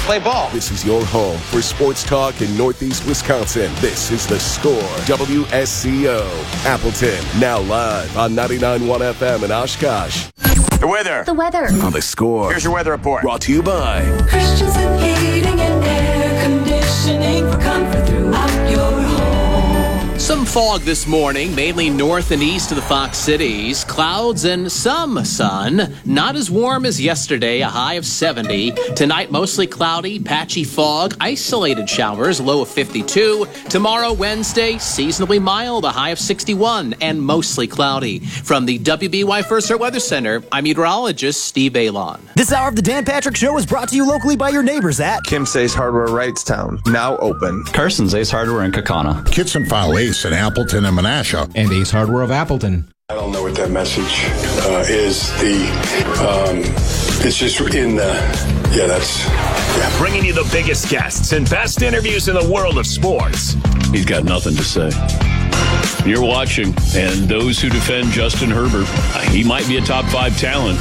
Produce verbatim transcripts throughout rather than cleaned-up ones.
play ball. This is your home for sports talk in Northeast Wisconsin. This is The Score, W S C O. Appleton, now live on ninety-nine point one F M in Oshkosh. The weather. The weather. On The Score. Here's your weather report. Brought to you by Christensen Heating and Air Conditioning for comfort throughout your home. Some fog this morning, mainly north and east of the Fox Cities. Clouds and some sun. Not as warm as yesterday, a high of seventy. Tonight, mostly cloudy, patchy fog, isolated showers, low of fifty-two. Tomorrow, Wednesday, seasonably mild, a high of sixty-one, and mostly cloudy. From the W B Y First Alert Weather Center, I'm meteorologist Steve Alon. This hour of the Dan Patrick Show is brought to you locally by your neighbors at Kim's Ace Hardware Wrightstown, now open. Carson's Ace Hardware in Kaukauna. Kitson File Ace in Appleton and Menasha. And Ace Hardware of Appleton. I don't know what that message uh, is. The um, it's just in the yeah. That's yeah. Bringing you the biggest guests and best interviews in the world of sports. He's got nothing to say. You're watching, and those who defend Justin Herbert, he might be a top five talent.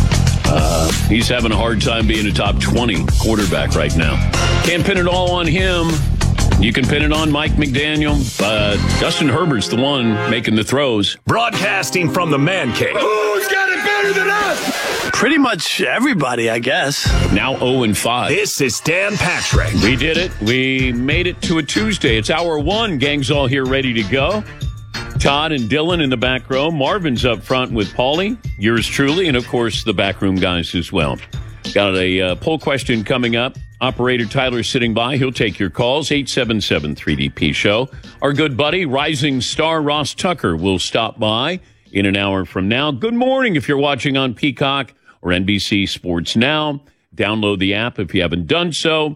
Uh, he's having a hard time being a top twenty quarterback right now. Can't pin it all on him. You can pin it on Mike McDaniel. Uh, Justin Herbert's the one making the throws. Broadcasting from the man cave. Who's got it better than us? Pretty much everybody, I guess. Now oh and five. This is Dan Patrick. We did it. We made it to a Tuesday. It's hour one. Gang's all here ready to go. Todd and Dylan in the back row. Marvin's up front with Paulie, yours truly, and, of course, the backroom guys as well. Got a uh, poll question coming up. Operator Tyler sitting by. He'll take your calls. eight seven seven three D P show. Our good buddy, rising star Ross Tucker, will stop by in an hour from now. Good morning if you're watching on Peacock or N B C Sports Now. Download the app if you haven't done so.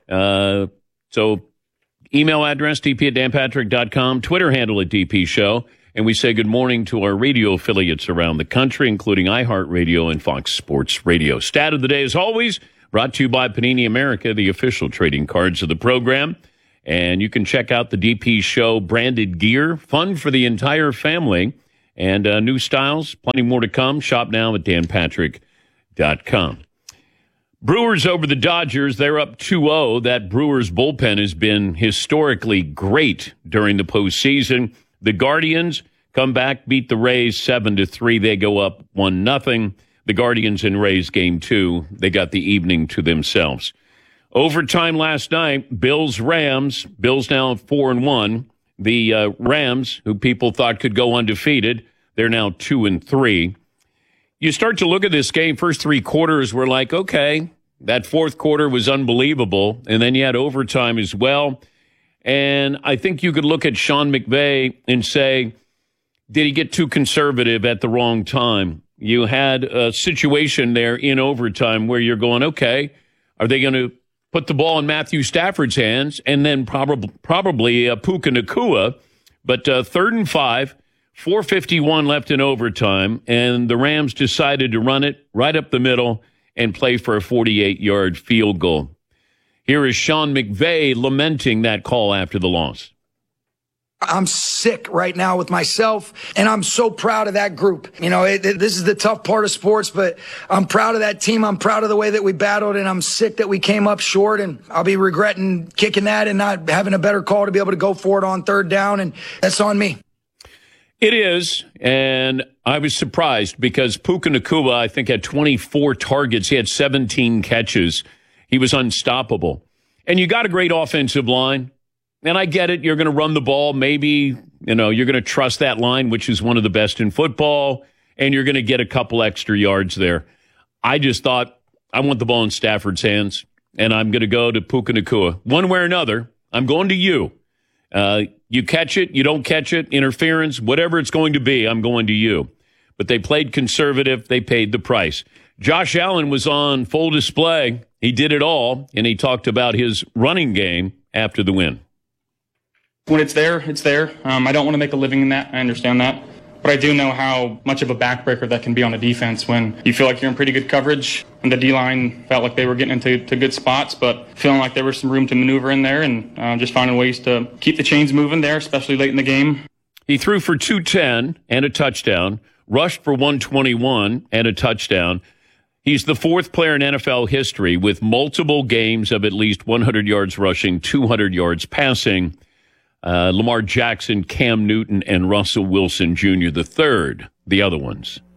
Uh, so email address, d p at dan patrick dot com. Twitter handle at D P Show. And we say good morning to our radio affiliates around the country, including iHeartRadio and Fox Sports Radio. Stat of the day, as always, brought to you by Panini America, the official trading cards of the program. And you can check out the D P Show branded gear. Fun for the entire family. And uh, new styles, plenty more to come. Shop now at dan patrick dot com. Brewers over the Dodgers. They're up two oh. That Brewers bullpen has been historically great during the postseason. The Guardians come back, beat the Rays seven to three. They go up one nothing. The Guardians and Rays game two, they got the evening to themselves. Overtime last night, Bills-Rams. Bills now four and one. The uh, Rams, who people thought could go undefeated, they're now two and three. You start to look at this game, first three quarters were like, okay, that fourth quarter was unbelievable. And then you had overtime as well. And I think you could look at Sean McVay and say, did he get too conservative at the wrong time? You had a situation there in overtime where you're going, okay, are they going to put the ball in Matthew Stafford's hands and then prob- probably uh, Puka Nacua? But uh, third and five, four fifty-one left in overtime, and the Rams decided to run it right up the middle and play for a forty-eight-yard field goal. Here is Sean McVay lamenting that call after the loss. I'm sick right now with myself, and I'm so proud of that group. You know, it, it, this is the tough part of sports, but I'm proud of that team. I'm proud of the way that we battled, and I'm sick that we came up short, and I'll be regretting kicking that and not having a better call to be able to go for it on third down, and that's on me. It is, and I was surprised because Puka Nacua, I think, had twenty-four targets. He had seventeen catches. He was unstoppable. And you got a great offensive line. And I get it. You're going to run the ball. Maybe, you know, you're going to trust that line, which is one of the best in football. And you're going to get a couple extra yards there. I just thought, I want the ball in Stafford's hands. And I'm going to go to Puka Nacua. One way or another, I'm going to you. Uh, you catch it, you don't catch it, interference, whatever it's going to be, I'm going to you. But they played conservative. They paid the price. Josh Allen was on full display. He did it all, and he talked about his running game after the win. When it's there, it's there. Um, I don't want to make a living in that. I understand that. But I do know how much of a backbreaker that can be on a defense when you feel like you're in pretty good coverage. And the D-line felt like they were getting into to good spots, but feeling like there was some room to maneuver in there and uh, just finding ways to keep the chains moving there, especially late in the game. He threw for two ten and a touchdown, rushed for one twenty-one and a touchdown. He's the fourth player in N F L history with multiple games of at least one hundred yards rushing, two hundred yards passing. Uh, Lamar Jackson, Cam Newton, and Russell Wilson Junior the third, the other ones.